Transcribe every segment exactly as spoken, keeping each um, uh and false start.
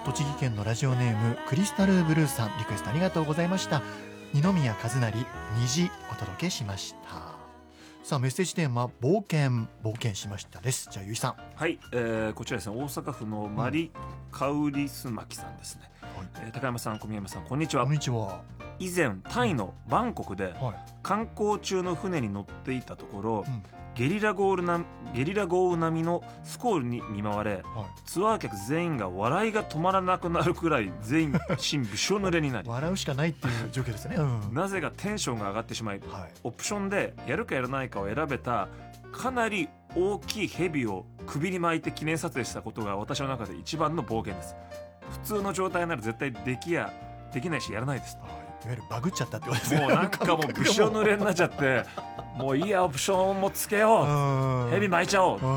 栃木県のラジオネームクリスタルブルーさん、リクエストありがとうございました。二宮和也虹お届けしました。さあメッセージテーマ冒険冒険しましたです。じゃあゆいさん。 はい、えー、こちらですね、大阪府のマリカウリスマキさんですね、はい、えー、高山さん小宮山さんこんにちは。 こんにちは。 以前タイのバンコクで観光中の船に乗っていたところ、うん、ゲリラ豪雨なゲリラ豪雨並みのスコールに見舞われ、はい、ツアー客全員が笑いが止まらなくなるくらい全員心びしょ濡れになり笑うしかないっていう状況ですね、うん、 なぜかテンションが上がってしまい、はい、オプションでやるかやらないかを選べたかなり大きいヘビを首に巻いて記念撮影したことが私の中で一番の冒険です。普通の状態なら絶対できやできないしやらないです。 いわゆるバグっちゃったってことですね。 もうなんかもうびしょ濡れになっちゃってもういいやオプションもつけよう、ヘビ巻いちゃおう。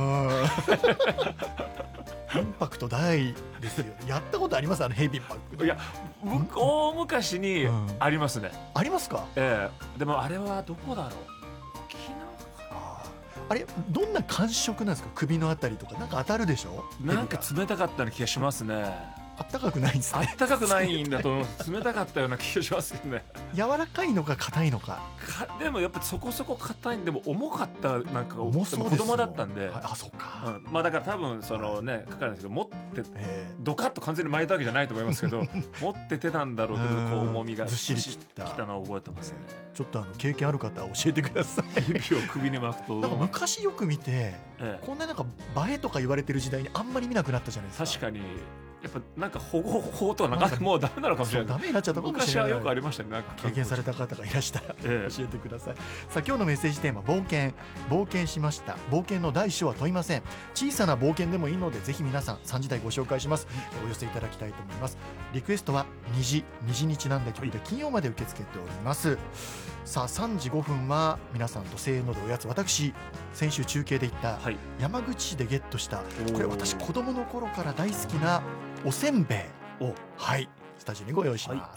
インパクト大ですよ。やったことあります？あのヘビパック。 いや大昔にありますね、 うん、ありますか？ ええ、でもあれはどこだろう、沖縄かな。 あれどんな感触なんですか？首のあたりとかなんか当たるでしょ？ なんか冷たかったような気がしますね。 あったかくないんですね。 あったかくないんだと思う。冷たかったような気がしますけどね。 柔らかいのか硬いのか。 かでもやっぱそこそこ硬いんでも重かったなんか重そうですよ。 子供だったんで。 あ、そうか。 うん、まあだから多分そのねかかるんですけど持ってドカッと完全に巻いたわけじゃないと思いますけど持っててたんだろうけどこう重みがずっしりきたきたのを覚えてますね。 ちょっとあの経験ある方は教えてください。 指を首に巻くと。 なんか昔よく見て、ええ、こんななんか映えとか言われてる時代にあんまり見なくなったじゃないですか。 確かに。やっぱなんか保護法とはなんかもうダメなのかもしれない。 ダメになっちゃったかもしれない。 昔はよくありましたね。なんか経験された方がいらしたら、 ええ、 教えてください。さあ今日のメッセージテーマ冒険冒険しました。冒険の第一章は問いません。小さな冒険でもいいのでぜひ皆さんさんじ台ご紹介します。お寄せいただきたいと思います。リクエストは虹虹にちなんだ曲で金曜まで受け付けております。さあさんじごふんは皆さんとせーのでおやつ。私先週中継で行った山口市でゲットした、はい、これ私子供の頃から大好きなおせんべいを、はい、スタジオにご用意します。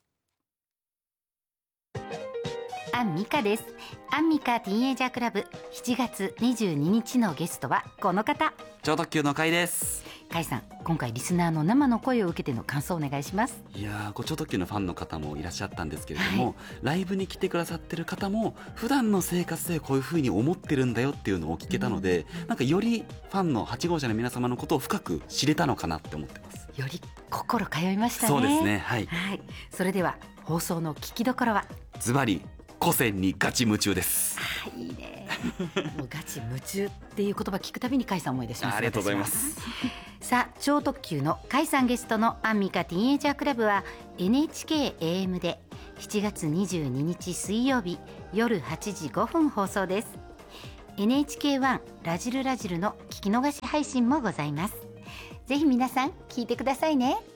はい、アンミカです。アンミカティーンエイジャークラブしちがつにじゅうににちのゲストはこの方、 超特急の会です。 甲斐さん、今回リスナーの生の声を受けての感想をお願いします。 いやー、超特急のファンの方もいらっしゃったんですけれども、はい、ライブに来てくださってる方も普段の生活でこういう風に思ってるんだよっていうのを聞けたので、うん、なんかよりファンのはち号車の皆様のことを深く知れたのかなって思ってます。 より心通いましたね。 そうですね、はい、 はい、それでは放送の聞きどころはズバリ古銭にガチ夢中です。 あ、いいねもうガチ夢中っていう言葉聞くたびに甲斐さん思い出します。 ありがとうございます。 さあ超特急の甲斐さんゲストのアンミカティーンエイジャークラブは エヌエイチケーエーエム でしちがつにじゅうににち水曜日夜はちじごふん放送です。 エヌエイチケーワン ラジルラジルの聞き逃し配信もございます。ぜひ皆さん聞いてくださいね。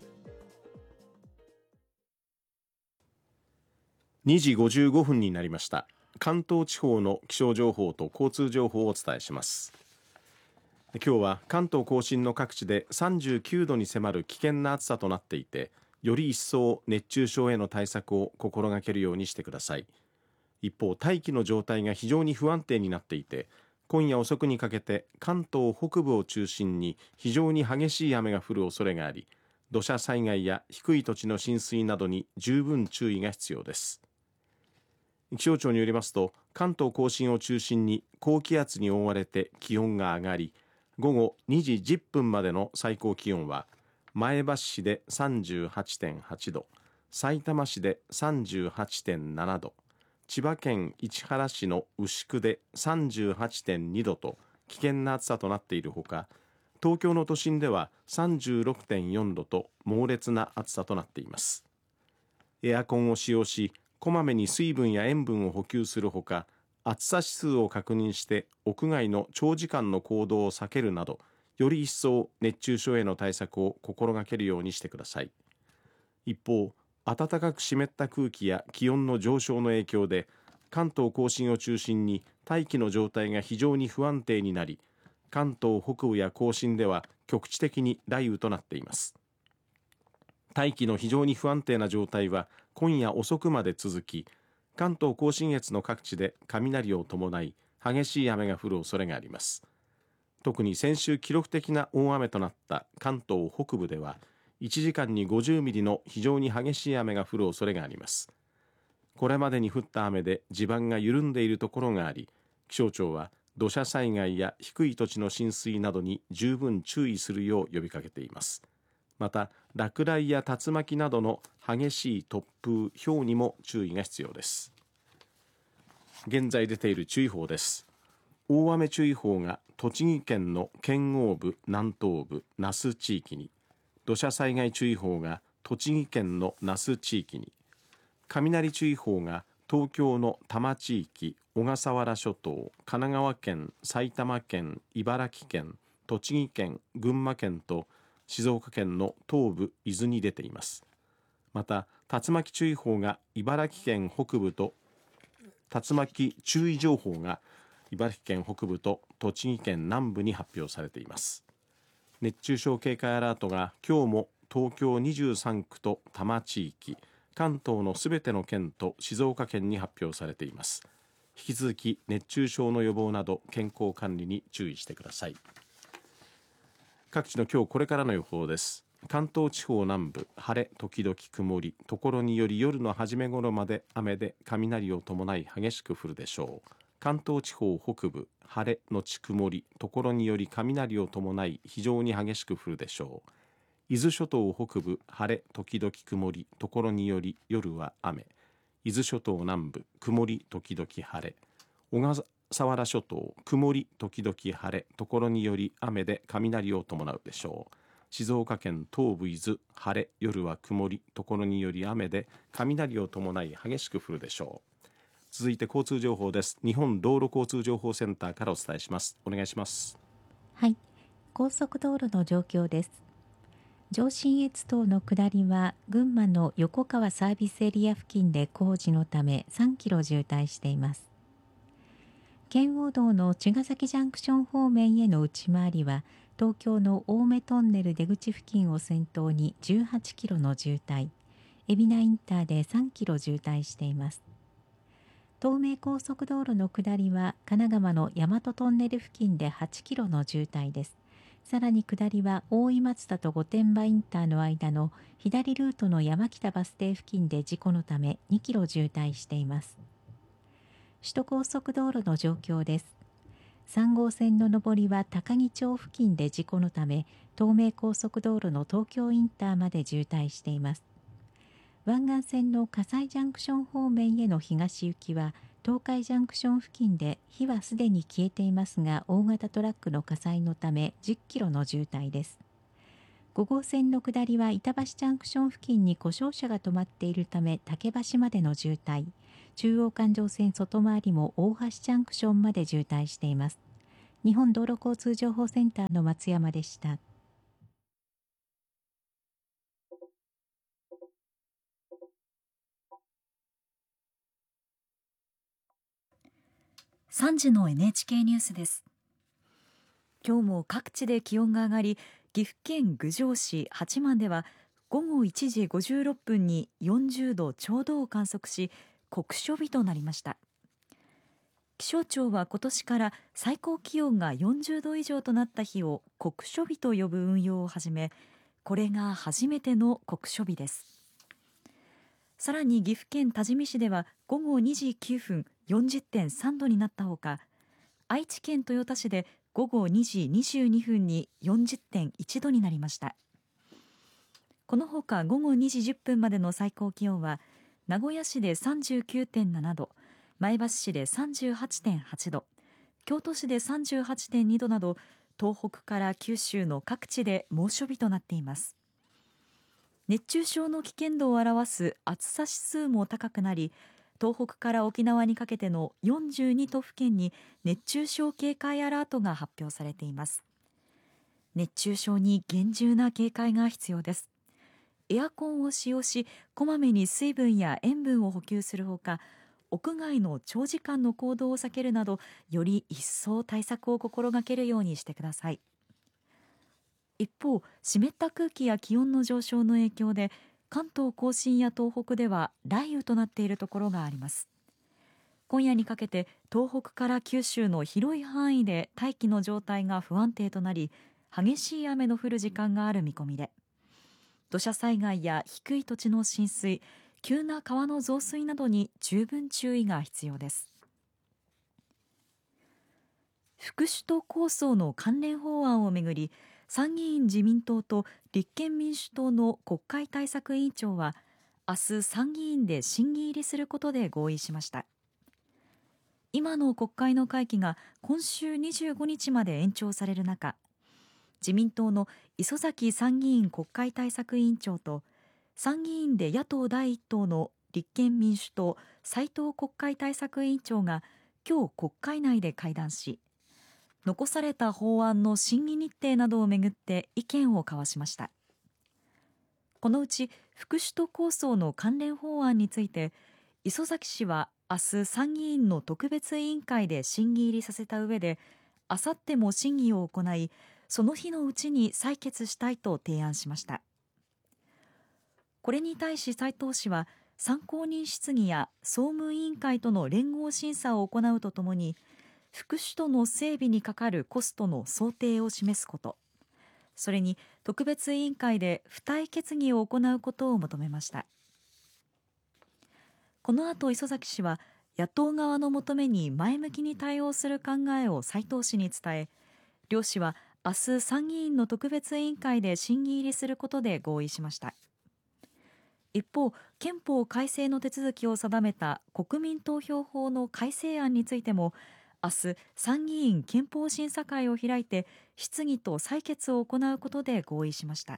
にじごじゅうごふんになりました。関東地方の気象情報と交通情報をお伝えします。今日は関東甲信の各地でさんじゅうきゅうどに迫る危険な暑さとなっていて、より一層熱中症への対策を心がけるようにしてください。一方、大気の状態が非常に不安定になっていて、今夜遅くにかけて関東北部を中心に非常に激しい雨が降る恐れがあり、土砂災害や低い土地の浸水などに十分注意が必要です。気象庁によりますと、関東甲信を中心に高気圧に覆われて気温が上がり、午後にじじゅっぷんまでの最高気温は前橋市で さんじゅうはちてんはちど、さいたま市で さんじゅうはちてんななど、千葉県市原市の牛久で さんじゅうはちてんにどと危険な暑さとなっているほか、東京の都心では さんじゅうろくてんよんどと猛烈な暑さとなっています。エアコンを使用し、こまめに水分や塩分を補給するほか、暑さ指数を確認して屋外の長時間の行動を避けるなど、より一層熱中症への対策を心がけるようにしてください。一方、暖かく湿った空気や気温の上昇の影響で、関東甲信を中心に大気の状態が非常に不安定になり、関東北部や甲信では局地的に雷雨となっています。大気の非常に不安定な状態は今夜遅くまで続き、関東甲信越の各地で雷を伴い激しい雨が降る恐れがあります。 特に先週記録的な大雨となった関東北部ではいちじかんにごじゅうミリの非常に激しい雨が降る恐れがあります。これまでに降った雨で地盤が緩んでいるところがあり、気象庁は土砂災害や低い土地の浸水などに十分注意するよう呼びかけています。また落雷や竜巻などの激しい突風、雹にも注意が必要です。現在出ている注意報です。大雨注意報が栃木県の県央部、南東部、那須地域に、土砂災害注意報が栃木県の那須地域に、雷注意報が東京の多摩地域、小笠原諸島、神奈川県、埼玉県、茨城県、栃木県、群馬県と静岡県の東部、伊豆に出ています。また竜巻注意報が茨城県北部と竜巻注意情報が茨城県北部と栃木県南部に発表されています。熱中症警戒アラートが今日も東京にじゅうさんくと多摩地域、関東のすべての県と静岡県に発表されています。引き続き熱中症の予防など健康管理に注意してください。各地の今日これからの予報です。関東地方南部晴れ時々曇り、ところにより夜の初め頃まで雨で雷を伴い激しく降るでしょう。関東地方北部晴れのち曇り、ところにより雷を伴い非常に激しく降るでしょう。伊豆諸島北部晴れ時々曇り、ところにより夜は雨。伊豆諸島南部曇り時々晴れ、小笠原諸島曇り時々晴れ、ところにより雨で雷を伴うでしょう。静岡県東部伊豆晴れ、夜は曇り、ところにより雨で雷を伴い激しく降るでしょう。続いて交通情報です。日本道路交通情報センターからお伝えします。お願いします。 はい、高速道路の状況です。上信越島の下りは群馬の横川サービスエリア付近で工事のためさんキロ渋滞しています。圏央道の茅ヶ崎ジャンクション方面への内回りは東京の青梅トンネル出口付近を先頭にじゅうはちキロの渋滞、海老名インターでさんキロ渋滞しています。東名高速道路の下りは神奈川の大和トンネル付近ではちキロの渋滞です。さらに下りは大井松田と御殿場インターの間の左ルートの山北バス停付近で事故のためにキロ渋滞しています。首都高速道路の状況です。さん号線の上りは高木町付近で事故のため東名高速道路の東京インターまで渋滞しています。湾岸線の葛西ジャンクション方面への東行きは東海ジャンクション付近で火はすでに消えていますが大型トラックの火災のためじゅっキロの渋滞です。ご号線の下りは板橋ジャンクション付近に故障車が止まっているため竹橋までの渋滞、中央環状線外回りも大橋ジャンクションまで渋滞しています。日本道路交通情報センターの松山でした。 さんじの エヌエイチケー ニュースです。今日も各地で気温が上がり、岐阜県郡上市八幡では午後いちじごじゅうろっぷんによんじゅうどちょうどを観測し、酷暑日となりました。気象庁は今年から最高気温がよんじゅうど以上となった日を酷暑日と呼ぶ運用を始め、これが初めての酷暑日です。さらに岐阜県多治見市では午後にじきゅうふん よんじゅってんさんどになったほか、愛知県豊田市で午後にじにじゅうにふんに よんじゅってんいちどになりました。このほか午後にじじゅっぷんまでの最高気温は名古屋市で さんじゅうきゅうてんななど、前橋市で さんじゅうはちてんはちど、京都市で さんじゅうはちてんにどなど、東北から九州の各地で猛暑日となっています。熱中症の危険度を表す暑さ指数も高くなり、東北から沖縄にかけてのよんじゅうにとふけんに熱中症警戒アラートが発表されています。熱中症に厳重な警戒が必要です。エアコンを使用し、こまめに水分や塩分を補給するほか、屋外の長時間の行動を避けるなど、より一層対策を心がけるようにしてください。一方、湿った空気や気温の上昇の影響で、関東甲信や東北では雷雨となっているところがあります。 今夜にかけて東北から九州の広い範囲で大気の状態が不安定となり、激しい雨の降る時間がある見込みで、土砂災害や低い土地の浸水、急な川の増水などに十分注意が必要です。福祉都構想の関連法案をめぐり、参議院自民党と立憲民主党の国会対策委員長は明日参議院で審議入りすることで合意しました。今の国会の会期が今週にじゅうごにちまで延長される中、自民党の磯崎参議院国会対策委員長と参議院で野党第一党の立憲民主党斉藤国会対策委員長が今日国会内で会談し、残された法案の審議日程などをめぐって意見を交わしました。このうち福祉都構想の関連法案について、磯崎氏は明日参議院の特別委員会で審議入りさせた上で、あさっても審議を行い、その日のうちに採決したいと提案しました。これに対し斉藤氏は、参考人質疑や総務委員会との連合審査を行うとともに、福祉都の整備にかかるコストの想定を示すこと、それに特別委員会で付帯決議を行うことを求めました。この後、磯崎氏は野党側の求めに前向きに対応する考えを斉藤氏に伝え、両氏は明日参議院の特別委員会で審議入りすることで合意しました。一方、憲法改正の手続きを定めた国民投票法の改正案についても、明日参議院憲法審査会を開いて質疑と採決を行うことで合意しました。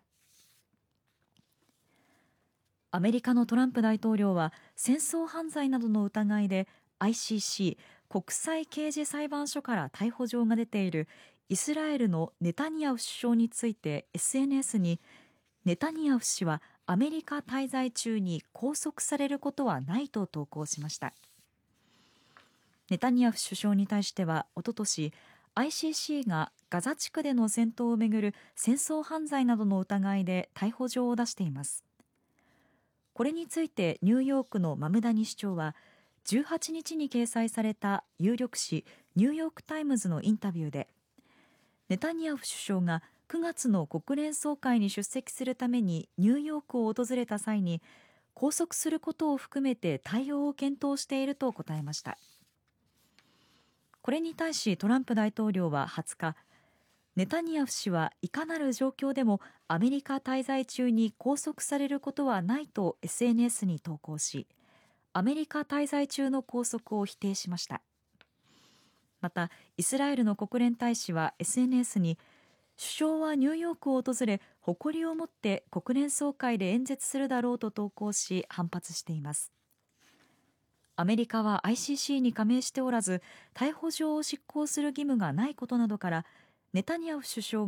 アメリカのトランプ大統領は戦争犯罪などの疑いで アイシーシー 国際刑事裁判所から逮捕状が出ているイスラエルのネタニヤフ首相について エスエヌエス に、ネタニヤフ氏はアメリカ滞在中に拘束されることはないと投稿しました。ネタニヤフ首相に対してはおととし アイシーシー がガザ地区での戦闘をめぐる戦争犯罪などの疑いで逮捕状を出しています。これについてニューヨークのマムダニ市長はじゅうはちにちに掲載された有力紙ニューヨークタイムズのインタビューで、ネタニヤフ首相がくがつの国連総会に出席するためにニューヨークを訪れた際に拘束することを含めて対応を検討していると答えました。これに対しトランプ大統領ははつか、ネタニヤフ氏はいかなる状況でもアメリカ滞在中に拘束されることはないと エスエヌエス に投稿し、アメリカ滞在中の拘束を否定しました。またイスラエルの国連大使は エスエヌエス に、首相はニューヨークを訪れ誇りを持って国連総会で演説するだろうと投稿し反発しています。アメリカは アイシーシー に加盟しておらず、逮捕状を執行する義務がないことなどから、ネタニヤフ首相